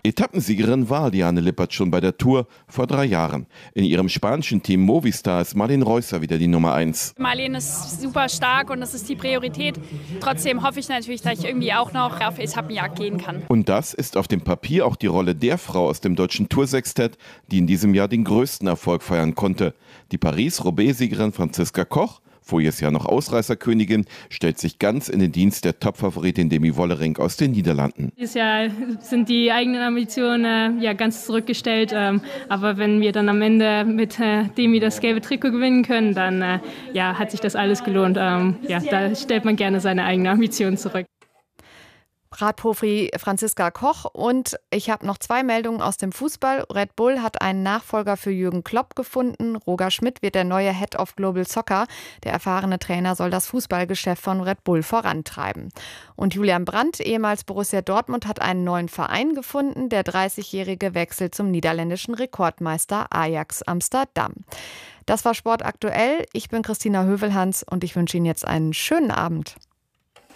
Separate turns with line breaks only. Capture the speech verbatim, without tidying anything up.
Etappensiegerin war Liane Lippert schon bei der Tour vor drei Jahren. In ihrem spanischen Team Movistar ist Marlen Reusser wieder die Nummer eins.
Marlen ist super stark und das ist die Priorität. Trotzdem hoffe ich natürlich, dass ich irgendwie auch noch auf Etappenjagd gehen kann.
Und das ist auf dem Papier auch die Rolle der Frau aus dem deutschen Toursextett, die in diesem Jahr den größten Erfolg feiern konnte. Die Paris-Roubaix-Siegerin Franziska Koch, voriges Jahr noch Ausreißerkönigin, stellt sich ganz in den Dienst der Topfavoritin Demi Wollering aus den Niederlanden.
Dieses Jahr sind die eigenen Ambitionen äh, ja ganz zurückgestellt, ähm, aber wenn wir dann am Ende mit äh, Demi das gelbe Trikot gewinnen können, dann äh, ja, hat sich das alles gelohnt. Ähm, ja, da stellt man gerne seine eigenen Ambitionen zurück.
Radprofi Franziska Koch. Und ich habe noch zwei Meldungen aus dem Fußball. Red Bull hat einen Nachfolger für Jürgen Klopp gefunden. Roger Schmidt wird der neue Head of Global Soccer. Der erfahrene Trainer soll das Fußballgeschäft von Red Bull vorantreiben. Und Julian Brandt, ehemals Borussia Dortmund, hat einen neuen Verein gefunden. Der dreißigjährige wechselt zum niederländischen Rekordmeister Ajax Amsterdam. Das war Sport aktuell. Ich bin Christina Hövelhans und ich wünsche Ihnen jetzt einen schönen Abend.